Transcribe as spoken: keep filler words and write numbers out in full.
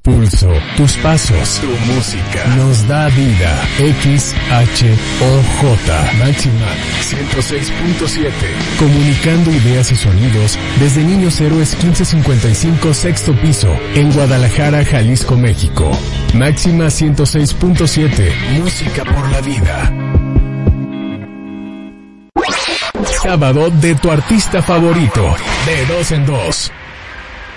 pulso, tus pasos, tu música, nos da vida. X H O J, Máxima ciento seis punto siete. Comunicando ideas y sonidos desde Niños Héroes quince cincuenta y cinco, sexto piso, en Guadalajara, Jalisco, México. Máxima ciento seis punto siete, música por la vida. Sábado de tu artista favorito, de dos en dos.